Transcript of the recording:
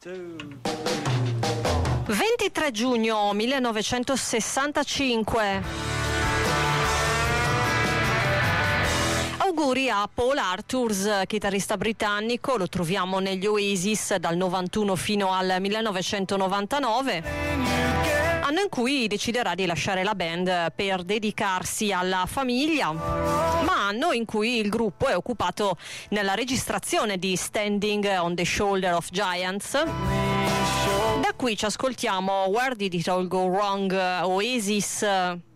23 giugno 1965. Auguri a Paul Arthurs, chitarrista britannico, lo troviamo negli Oasis dal 91 fino al 1999, anno in cui deciderà di lasciare la band per dedicarsi alla famiglia, ma anno in cui il gruppo è occupato nella registrazione di Standing on the Shoulder of Giants. Da qui ci ascoltiamo Where Did It All Go Wrong, Oasis.